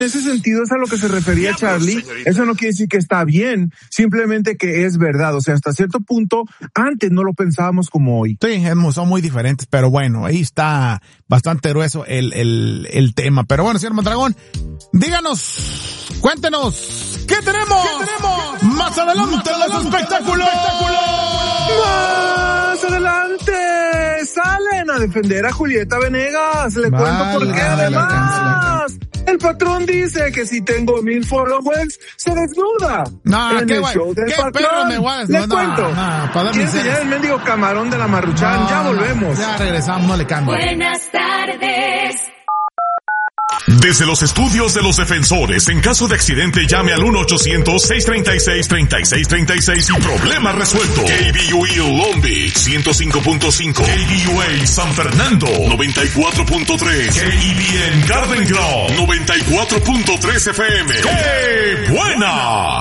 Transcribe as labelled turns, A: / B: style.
A: En ese sentido es a lo que se refería Charlie. Eso no quiere decir que está bien, simplemente que es verdad. O sea, hasta cierto punto, antes no lo pensábamos como hoy.
B: Sí, son muy diferentes, pero bueno, ahí está bastante grueso el tema. Pero bueno, señor Mondragón, díganos, cuéntenos, ¿qué tenemos? Más adelante en los espectáculos.
A: Más adelante salen a defender a Julieta Venegas. Le cuento por qué. Además, el patrón dice que si tengo 1000 followers, se desnuda.
B: No,
A: en
B: qué
A: el
B: guay.
A: show del
B: ¿Qué
A: patrón.
B: perro me voy a desnudar?
A: Les cuento. ¿Quieren enseñar el mendigo camarón de la Maruchan? Ya volvemos.
B: Ya regresamos, no le cambio.
C: Buenas tardes.
D: Desde los estudios de los defensores, en caso de accidente llame al 1-800-636-3636 y problema resuelto. KBUE Long Beach 105.5, KBUA San Fernando 94.3, KEBN Garden Grove 94.3 FM. ¡Qué buena!